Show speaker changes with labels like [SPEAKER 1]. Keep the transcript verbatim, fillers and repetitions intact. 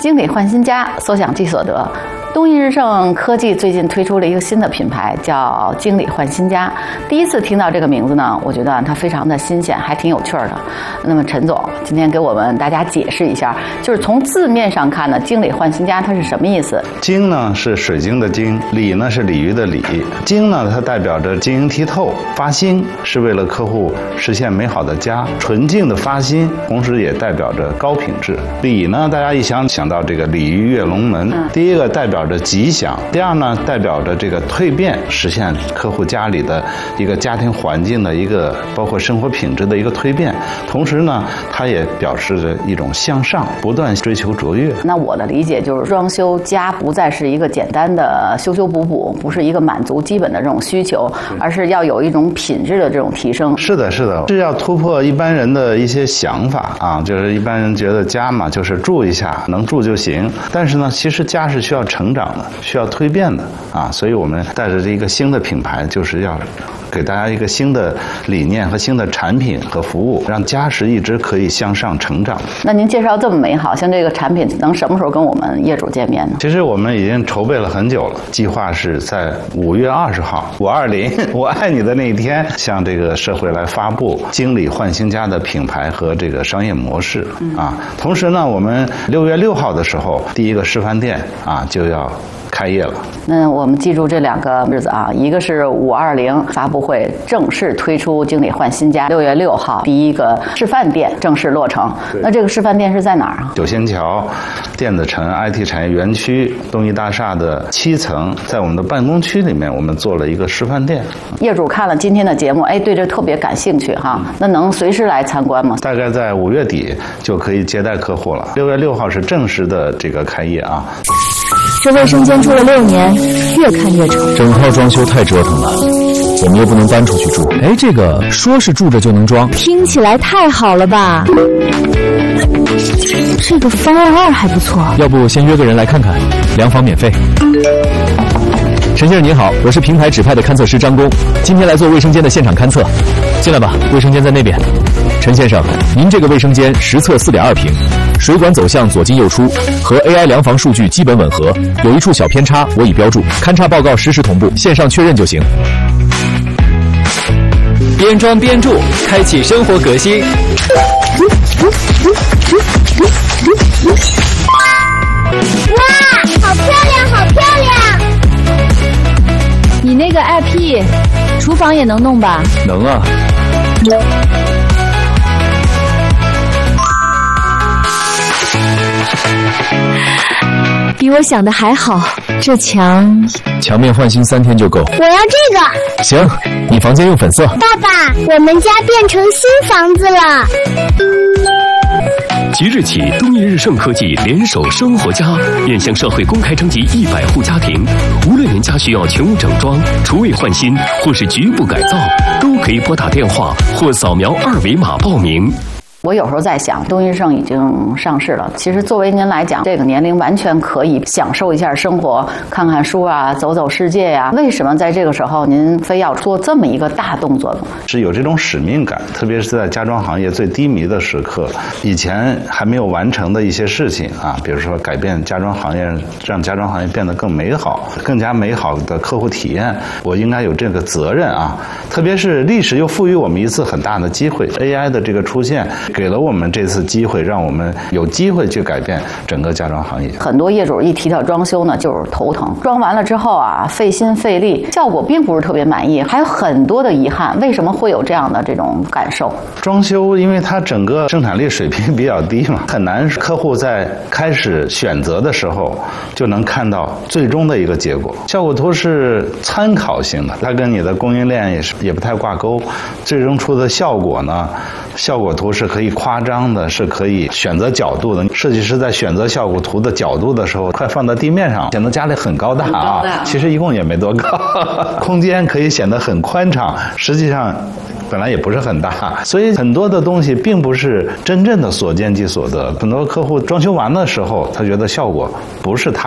[SPEAKER 1] 经理换新家，所想即所得。东印日盛科技最近推出了一个新的品牌，叫经理换新家。第一次听到这个名字呢，我觉得它非常的新鲜，还挺有趣的。那么陈总今天给我们大家解释一下，就是从字面上看呢，经理换新家它是什么意思？
[SPEAKER 2] 经呢是水晶的晶，理呢是鲤鱼的理。经呢它代表着晶莹剔透，发心是为了客户实现美好的家，纯净的发心，同时也代表着高品质。理呢，大家一想想到这个鲤鱼跃龙门，嗯、第一个代表着吉祥，第二呢代表着这个蜕变，实现客户家里的一个家庭环境的一个包括生活品质的一个蜕变，同时呢它也表示着一种向上，不断追求卓越。
[SPEAKER 1] 那我的理解就是装修家不再是一个简单的修修补补，不是一个满足基本的这种需求，而是要有一种品质的这种提升。
[SPEAKER 2] 是的是的，是要突破一般人的一些想法啊，就是一般人觉得家嘛就是住一下能住就行，但是呢其实家是需要成长的，需要蜕变的啊，所以我们带着这一个新的品牌，就是要给大家一个新的理念和新的产品和服务，让家是一直可以向上成长。
[SPEAKER 1] 那您介绍这么美好，像这个产品能什么时候跟我们业主见面呢？
[SPEAKER 2] 其实我们已经筹备了很久了，计划是在五月二十号五二零我爱你的那一天，向这个社会来发布经理换新家的品牌和这个商业模式啊。同时呢，我们六月六号的时候，第一个示范店啊就要开业了。
[SPEAKER 1] 那我们记住这两个日子啊，一个是五二零发布会正式推出经理换新家，六月六号第一个示范店正式落成。那这个示范店是在哪儿啊？
[SPEAKER 2] 九仙桥电子城 I T 产业园区东一大厦的七层，在我们的办公区里面，我们做了一个示范店。
[SPEAKER 1] 业主看了今天的节目，哎，对这特别感兴趣哈，那能随时来参观吗？
[SPEAKER 2] 大概在五月底就可以接待客户了。六月六号是正式的这个开业啊。
[SPEAKER 3] 这卫生间住了六年，越看越丑。
[SPEAKER 4] 整套装修太折腾了，我们又不能搬出去住。哎，这个说是住着就能装，
[SPEAKER 3] 听起来太好了吧？这个方案二还不错。
[SPEAKER 4] 要不先约个人来看看，两房免费。陈先生您好，我是平台指派的勘测师张工，今天来做卫生间的现场勘测。进来吧，卫生间在那边。陈先生，您这个卫生间实测 四点二 平，水管走向左进右出，和 A I 量房数据基本吻合，有一处小偏差我已标注，勘察报告实时同步，线上确认就行。
[SPEAKER 5] 边装边住，开启生活革新。
[SPEAKER 6] 哇，好漂亮，好漂亮！
[SPEAKER 3] 你那个 I P， 厨房也能弄吧？
[SPEAKER 4] 能啊。
[SPEAKER 3] 比我想的还好，这墙
[SPEAKER 4] 墙面换新三天就够。
[SPEAKER 6] 我要这个。
[SPEAKER 4] 行，你房间用粉色。
[SPEAKER 6] 爸爸，我们家变成新房子了。
[SPEAKER 5] 即日起，东印日盛科技联手生活家，面向社会公开征集一百户家庭，无论您家需要全屋整装、厨卫换新，或是局部改造，都可以拨打电话或扫描二维码报名。
[SPEAKER 1] 我有时候在想，东印日盛已经上市了，其实作为您来讲，这个年龄完全可以享受一下生活，看看书啊，走走世界呀、啊。为什么在这个时候您非要做这么一个大动作呢？
[SPEAKER 2] 是有这种使命感，特别是在家装行业最低迷的时刻，以前还没有完成的一些事情啊，比如说改变家装行业，让家装行业变得更美好，更加美好的客户体验，我应该有这个责任啊。特别是历史又赋予我们一次很大的机会 ，A I 的这个出现。给了我们这次机会，让我们有机会去改变整个家装行业。
[SPEAKER 1] 很多业主一提到装修呢，就是头疼。装完了之后啊，费心费力，效果并不是特别满意，还有很多的遗憾。为什么会有这样的这种感受？
[SPEAKER 2] 装修因为它整个生产力水平比较低嘛，很难客户在开始选择的时候就能看到最终的一个结果。效果图是参考性的，它跟你的供应链也是也不太挂钩，最终出的效果呢，效果图是可以夸张的，是可以选择角度的。设计师在选择效果图的角度的时候，快放到地面上，显得家里很高大啊。其实一共也没多高，空间可以显得很宽敞，实际上本来也不是很大，所以很多的东西并不是真正的所见即所得。很多客户装修完的时候，他觉得效果不是他